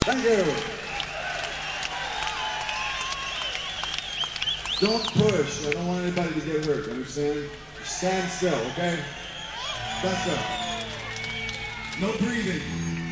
Thank you. Don't push. I don't want anybody to get hurt. Understand? Stand still, okay? That's it. No breathing.